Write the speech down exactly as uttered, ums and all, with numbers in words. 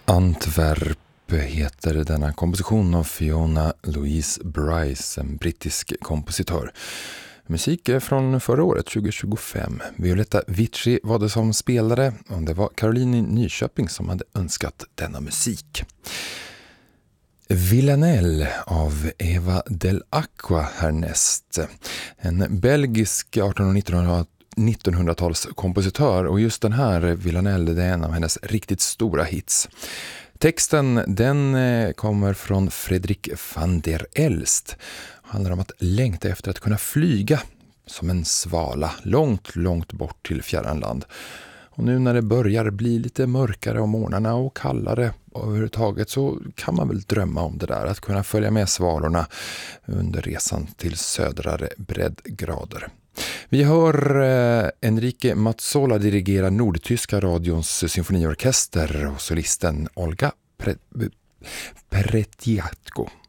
Antwerp heter denna komposition av Fiona Louise Bryce, en brittisk kompositör. Musik är från förra året, tjugo tjugofem. Violetta Vici var det som spelade och det var Caroline i Nyköping som hade önskat denna musik. Villanelle av Eva Del Acqua härnäst. En belgisk artonhundra- och nittonhundratals-kompositör, och just den här Villanelle, det är en av hennes riktigt stora hits. Texten den kommer från Fredrik van der Elst. Handlar om att längta efter att kunna flyga som en svala långt, långt bort till fjärran land. Och nu när det börjar bli lite mörkare om morgnarna och kallare överhuvudtaget, så kan man väl drömma om det där, att kunna följa med svalorna under resan till södrare breddgrader. Vi hör eh, Enrique Mazzola dirigera Nordtyska radions symfoniorkester och solisten Olga Pre- Pretiatko.